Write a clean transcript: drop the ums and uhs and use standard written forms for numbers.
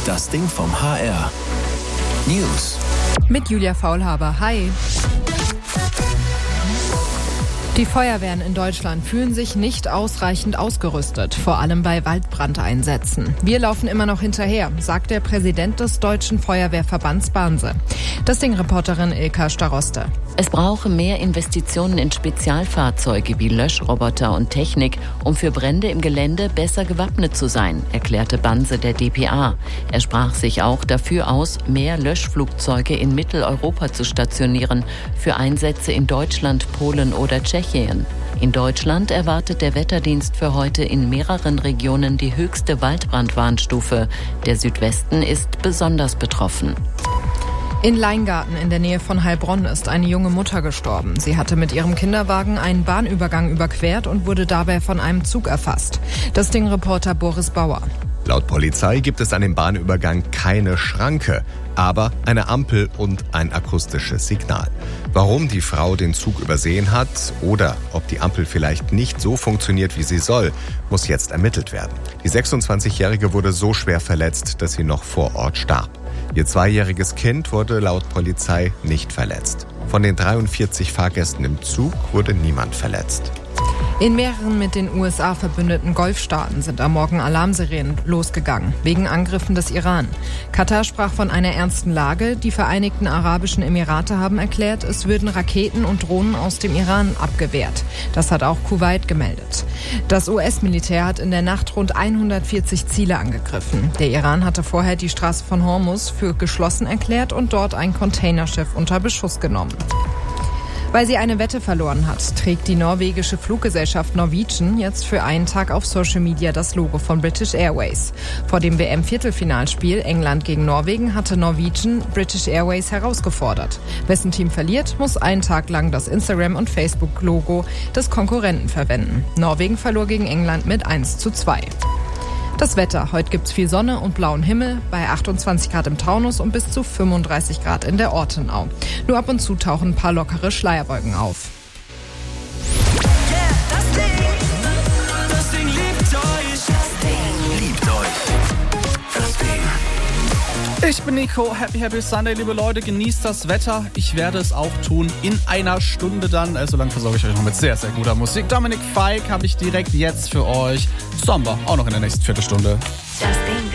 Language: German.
Das Ding vom HR. News. Mit Julia Faulhaber. Hi. Die Feuerwehren in Deutschland fühlen sich nicht ausreichend ausgerüstet, vor allem bei Waldbrandeinsätzen. Wir laufen immer noch hinterher, sagt der Präsident des Deutschen Feuerwehrverbands Banse. Das Ding-Reporterin Ilka Staroste. Es brauche mehr Investitionen in Spezialfahrzeuge wie Löschroboter und Technik, um für Brände im Gelände besser gewappnet zu sein, erklärte Banse der dpa. Er sprach sich auch dafür aus, mehr Löschflugzeuge in Mitteleuropa zu stationieren, für Einsätze in Deutschland, Polen oder Tschechien. In Deutschland erwartet der Wetterdienst für heute in mehreren Regionen die höchste Waldbrandwarnstufe. Der Südwesten ist besonders betroffen. In Leingarten in der Nähe von Heilbronn ist eine junge Mutter gestorben. Sie hatte mit ihrem Kinderwagen einen Bahnübergang überquert und wurde dabei von einem Zug erfasst. Das Ding-Reporter Boris Bauer. Laut Polizei gibt es an dem Bahnübergang keine Schranke, aber eine Ampel und ein akustisches Signal. Warum die Frau den Zug übersehen hat oder ob die Ampel vielleicht nicht so funktioniert, wie sie soll, muss jetzt ermittelt werden. Die 26-Jährige wurde so schwer verletzt, dass sie noch vor Ort starb. Ihr 2-jähriges Kind wurde laut Polizei nicht verletzt. Von den 43 Fahrgästen im Zug wurde niemand verletzt. In mehreren mit den USA verbündeten Golfstaaten sind am Morgen Alarmsirenen losgegangen, wegen Angriffen des Iran. Katar sprach von einer ernsten Lage. Die Vereinigten Arabischen Emirate haben erklärt, es würden Raketen und Drohnen aus dem Iran abgewehrt. Das hat auch Kuwait gemeldet. Das US-Militär hat in der Nacht rund 140 Ziele angegriffen. Der Iran hatte vorher die Straße von Hormuz für geschlossen erklärt und dort ein Containerschiff unter Beschuss genommen. Weil sie eine Wette verloren hat, trägt die norwegische Fluggesellschaft Norwegian jetzt für einen Tag auf Social Media das Logo von British Airways. Vor dem WM-Viertelfinalspiel England gegen Norwegen hatte Norwegian British Airways herausgefordert. Wessen Team verliert, muss einen Tag lang das Instagram- und Facebook-Logo des Konkurrenten verwenden. Norwegen verlor gegen England mit 1:2. Das Wetter. Heute gibt's viel Sonne und blauen Himmel, bei 28 Grad im Taunus und bis zu 35 Grad in der Ortenau. Nur ab und zu tauchen ein paar lockere Schleierwolken auf. Das Ding liebt euch. Das Ding liebt euch. Das Ding. Ich bin Nico, Happy Sunday, liebe Leute, genießt das Wetter. Ich werde es auch tun in einer Stunde dann, also lang versorge ich euch noch mit sehr, sehr guter Musik. Dominik Fike habe ich direkt jetzt für euch. Sommer, auch noch in der nächsten Viertelstunde. Das Ding.